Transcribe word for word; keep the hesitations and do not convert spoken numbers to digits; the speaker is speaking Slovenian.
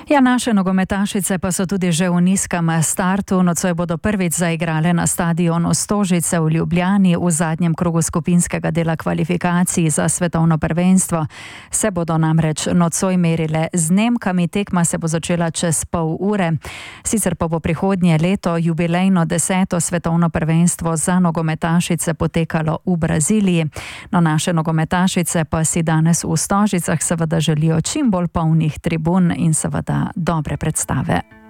Ja, naše nogometašice pa so tudi že v nizkem startu. Nocoj bodo prvič zaigrale na stadionu Stožice v Ljubljani v zadnjem krogu skupinskega dela kvalifikacij za svetovno prvenstvo. Se bodo namreč nocoj merile z Nemkami, tekma se bo začela čez pol ure. Sicer pa bo prihodnje leto jubilejno deseto svetovno prvenstvo za nogometašice potekalo v Braziliji. No, naše nogometašice pa si danes v Stožicah seveda želijo čim bolj polnih tribun in seveda dobre predstave.